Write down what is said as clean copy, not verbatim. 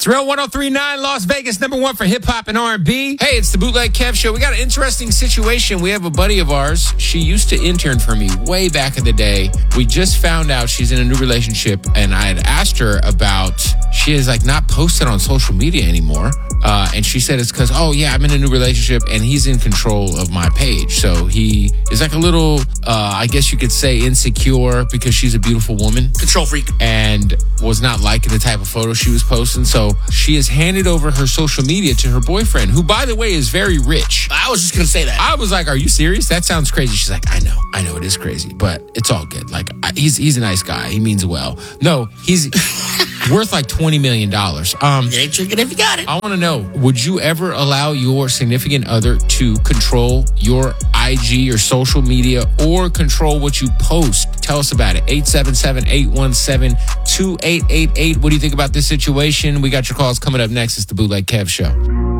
It's Real 103.9 Las Vegas, number one for hip hop and R&B. Hey, it's the Bootleg Kev Show. We got an interesting situation. We have a buddy of ours. She used to intern for me way back in the day. We just found out she's in a new relationship, and I had asked her about, she is like not posted on social media anymore. And she said it's because, I'm in a new relationship and he's in control of my page. So he is like a little, I guess you could say insecure because she's a beautiful woman. Control freak. And was not liking the type of photos she was posting. So she has handed over her social media to her boyfriend, who, by the way, is very rich. I was just going to say that. I was like, are you serious? That sounds crazy. She's like, I know it is crazy, but it's all good. Like, he's a nice guy. He means well. No, he's worth like $20 million. You ain't tricking if you got it. I want to know, would you ever allow your significant other to control your IG or social media or control what you post? Tell us about it. 877-817-2888. What do you think about this situation? We got your calls coming up next. It's the Bootleg Kev Show.